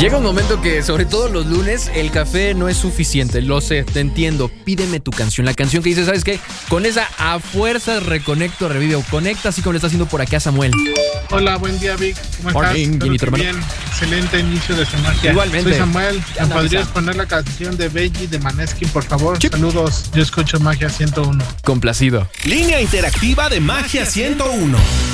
Llega un momento que, sobre todo los lunes, el café no es suficiente. Lo sé, te entiendo. Pídeme tu canción. La canción que dice, ¿sabes qué? Con esa a fuerza reconecto, revive o conecta, así como lo está haciendo por acá Samuel. Hola, buen día, Vic. ¿Cómo Morning, estás? Guinito, hermano. Bien, excelente inicio de semana. Igualmente. Soy Samuel. Ya ¿Me podrías avisa. poner la canción de Veggie de Maneskin, por favor? Sí. Saludos. Yo escucho Magia 101. Complacido. Línea interactiva de Magia 101.